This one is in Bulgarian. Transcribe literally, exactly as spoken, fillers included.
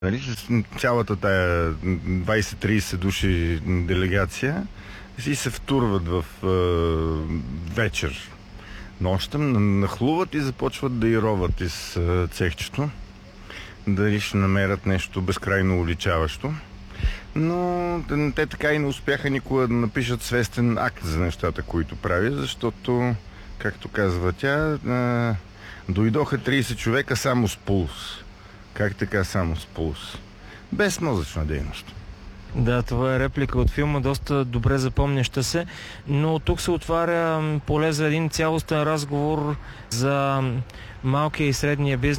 Нали, с цялата тая двайсет-трийсет души делегация си се втурват в е, вечер нощем, нахлуват и започват да ироват из е, цехчето. Дали ще намерят нещо безкрайно уличаващо. Но те така и не успяха никога да напишат свестен акт за нещата, които прави, защото, както казва тя, е, дойдоха трийсет човека само с пулс. Как така само с пулс? Без мозъчна дейност. Да, това е реплика от филма, доста добре запомняща се, но тук се отваря поле за един цялостен разговор за малкия и средния бизнес.